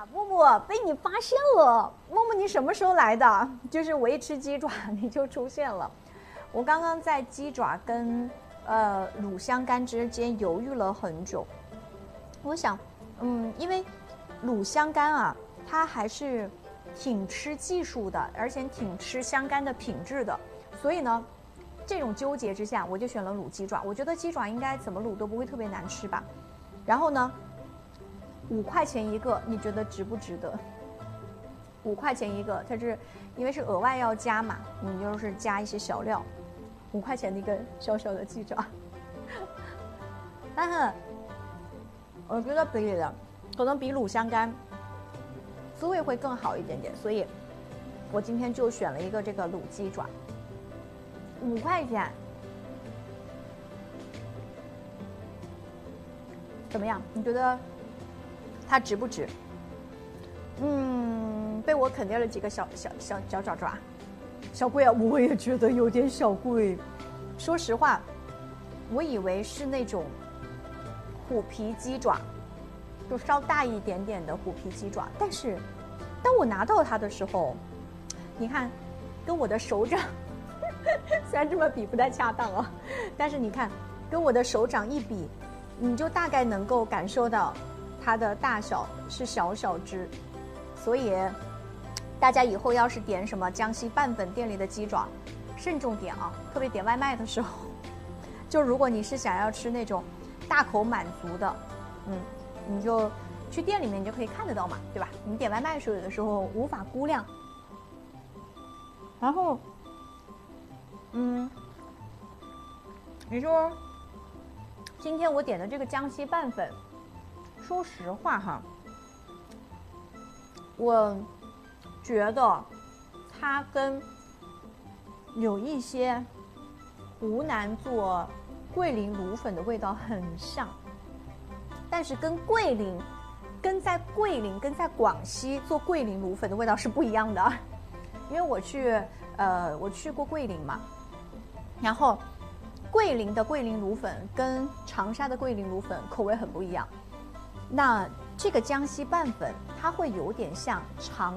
木木被你发现了，木木你什么时候来的？就是我一吃鸡爪你就出现了。我刚刚在鸡爪跟卤香干之间犹豫了很久，我想，因为卤香干啊，它还是挺吃技术的，而且挺吃香干的品质的，所以呢，这种纠结之下，我就选了卤鸡爪。我觉得鸡爪应该怎么卤都不会特别难吃吧。然后呢，5块钱一个，你觉得值不值得？5块钱一个，它是因为是额外要加嘛，你就是加一些小料。5块钱的一个小小的鸡爪，但是我觉得可能比卤香干滋味会更好一点点，所以我今天就选了一个这个卤鸡爪，5块钱，怎么样？你觉得它值不值？被我啃掉了几个小爪爪，小贵啊！我也觉得有点小贵。说实话，我以为是那种虎皮鸡爪，就稍大一点点的虎皮鸡爪，但是当我拿到它的时候，你看，跟我的手掌虽然这么比不太恰当啊，但是你看，跟我的手掌一比，你就大概能够感受到它的大小是小小只，所以大家以后要是点什么江西拌粉店里的鸡爪，慎重点啊，特别点外卖的时候，就如果你是想要吃那种大口满足的，你就去店里面你就可以看得到嘛，对吧？你点外卖的时候有的时候无法估量。然后你说今天我点的这个江西拌粉，说实话哈，我觉得它跟有一些湖南做桂林卤粉的味道很像，但是跟在广西做桂林卤粉的味道是不一样的。因为我去过桂林嘛，然后桂林的桂林卤粉跟长沙的桂林卤粉口味很不一样。那这个江西拌粉它会有点像长